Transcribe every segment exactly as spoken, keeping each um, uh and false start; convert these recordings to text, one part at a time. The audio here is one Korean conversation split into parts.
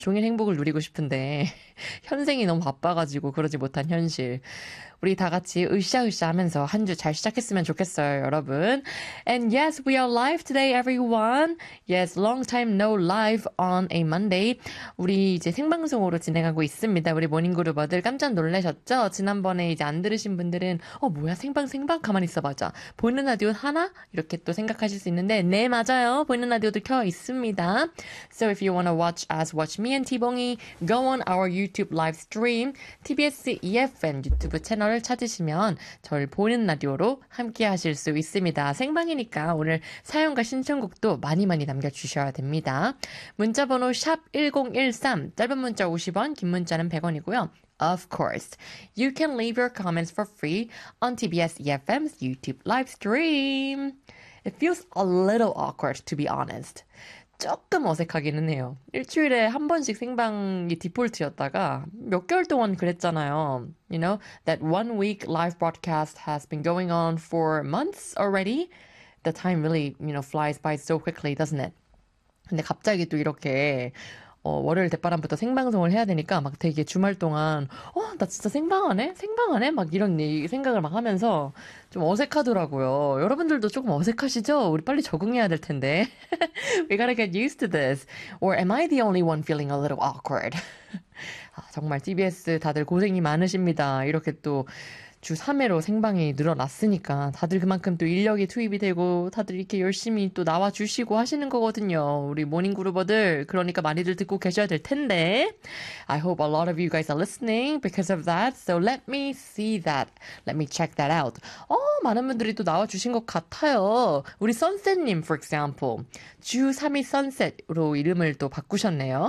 종일 행복을 누리고 싶은데 현생이 너무 바빠가지고 그러지 못한 현실. 우리 다 같이 으쌰으쌰 하면서 한 주 잘 시작했으면 좋겠어요, 여러분. And yes, we are live today, everyone. Yes, long time no live on a Monday. 우리 이제 생방송으로 진행하고 있습니다. 우리 모닝그룹어들 깜짝 놀라셨죠? 지난번에 이제 안 들으신 분들은 어 뭐야 생방 생방 가만히 있어봐자. 보이는 라디오 하나? 이렇게 또 생각하실 수 있는데 네 맞아요. 보이는 라디오도 켜 있습니다. So if you want to watch us, watch me and T-봉이, go on our YouTube live stream, 티비에스 이에프엠 유튜브 채널 찾으시면 저를 보이는 라디오로 함께 하실 수 있습니다. 생방이니까 오늘 사연과 신청곡도 많이 많이 남겨주셔야 됩니다. 문자번호 샵 일공일삼, 짧은 문자 오십 원, 긴 문자는 백 원이고요. Of course, you can leave your comments for free on 티비에스 이에프엠's YouTube live stream. It feels a little awkward, to be honest. 조금 어색하기는 해요. 일주일에 한 번씩 생방이 디폴트였다가 몇 개월 동안 그랬잖아요. You know, that one week live broadcast has been going on for months already. The time really, you know, flies by so quickly, doesn't it? 근데 갑자기 또 이렇게 어, 월요일 대바람부터 생방송을 해야 되니까 막 되게 주말 동안 어, 나 진짜 생방하네? 생방하네? 막 이런 생각을 막 하면서 좀 어색하더라고요. 여러분들도 조금 어색하시죠? 우리 빨리 적응해야 될 텐데. We gotta get used to this. Or am I the only one feeling a little awkward? 아, 정말 티비에스 다들 고생이 많으십니다. 이렇게 또 주 삼 회로 생방이 늘어났으니까 다들 그만큼 또 인력이 투입이 되고 다들 이렇게 열심히 또 나와주시고 하시는 거거든요. 우리 모닝그룹어들 그러니까 많이들 듣고 계셔야 될 텐데 I hope a lot of you guys are listening because of that. So let me see that. Let me check that out. 어, 많은 분들이 또 나와주신 것 같아요. 우리 선셋님, for example. 주 삼 회 선셋으로 이름을 또 바꾸셨네요.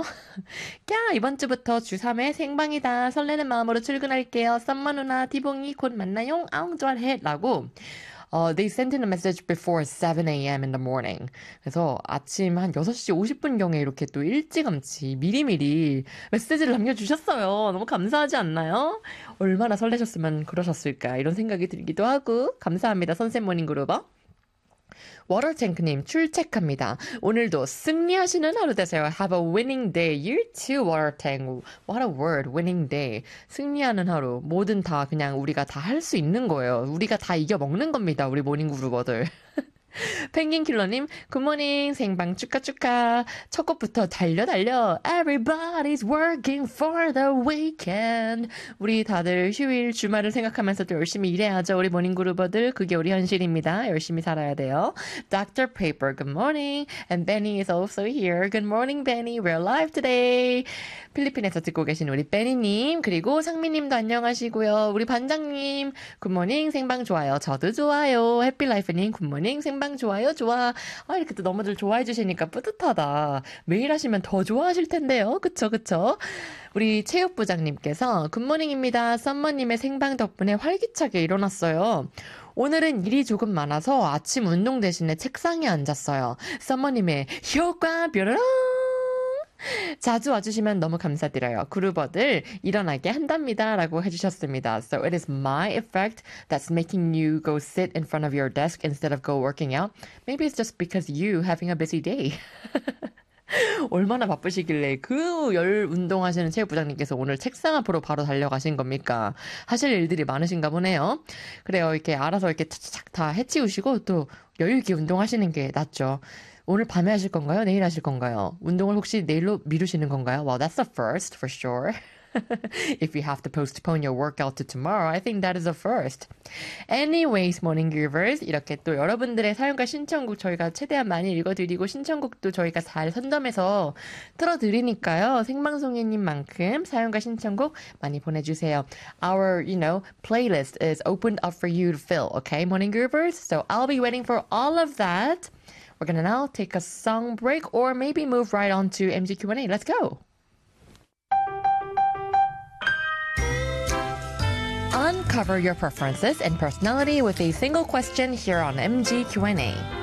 야, 이번 주부터 주 삼 회 생방이다. 설레는 마음으로 출근할게요. 썸머 누나, 디봉이 곧 만나요. 아웅 좋아해. 라고 uh, they sent in a message before seven a.m. in the morning. 그래서 아침 한 여섯 시 오십 분경에 이렇게 또 일찌감치 미리미리 메시지를 남겨주셨어요. 너무 감사하지 않나요? 얼마나 설레셨으면 그러셨을까 이런 생각이 들기도 하고 감사합니다. 선셋 모닝그룹어. 워터탱크님 출첵합니다. 오늘도 승리하시는 하루 되세요. Have a winning day. You too, 워터탱크. What a word, winning day. 승리하는 하루. 뭐든 다 그냥 우리가 다 할 수 있는 거예요. 우리가 다 이겨먹는 겁니다. 우리 모닝그룹어들. 펭귄킬러님, 굿모닝, 생방 축하 축하. 첫 곡부터 달려 달려. Everybody's working for the weekend. 우리 다들 휴일, 주말을 생각하면서 또 열심히 일해야죠. 우리 모닝그룹어들, 그게 우리 현실입니다. 열심히 살아야 돼요. doctor Paper, good morning. And Benny is also here. Good morning, Benny. We're live today. 필리핀에서 듣고 계신 우리 베니님, 그리고 상미님도 안녕하시고요. 우리 반장님, 굿모닝, 생방 좋아요. 저도 좋아요. 해피라이프님, 굿모닝, 생방 좋아요. 좋아. 아, 이렇게 또 너무들 좋아해 주시니까 뿌듯하다. 매일 하시면 더 좋아하실 텐데요. 그쵸, 그쵸? 우리 체육부장님께서 굿모닝입니다. 썸머님의 생방 덕분에 활기차게 일어났어요. 오늘은 일이 조금 많아서 아침 운동 대신에 책상에 앉았어요. 썸머님의 효과 뾰로롱! 자주 와주시면 너무 감사드려요. 그룹어들 일어나게 한답니다. 라고 해주셨습니다. So it is my effect that's making you go sit in front of your desk instead of go working out. Maybe it's just because you having a busy day. 얼마나 바쁘시길래 그 열 운동하시는 체육부장님께서 오늘 책상 앞으로 바로 달려가신 겁니까? 하실 일들이 많으신가 보네요. 그래요. 이렇게 알아서 이렇게 착착 다 해치우시고 또 여유있게 운동하시는 게 낫죠. 오늘 밤에 하실 건가요? 내일 하실 건가요? 운동을 혹시 내일로 미루시는 건가요? Well, that's a first for sure. If you have to postpone your workout to tomorrow, I think that is a first. Anyways, morning givers. 이렇게 또 여러분들의 사연과 신청곡 저희가 최대한 많이 읽어드리고 신청곡도 저희가 잘 선점해서 틀어드리니까요. 생방송인님만큼 사연과 신청곡 많이 보내주세요. Our, you know, playlist is opened up for you to fill, okay, morning givers? So I'll be waiting for all of that. We're gonna now take a song break or maybe move right on to M G Q and A. Let's go! Uncover your preferences and personality with a single question here on M G Q and A.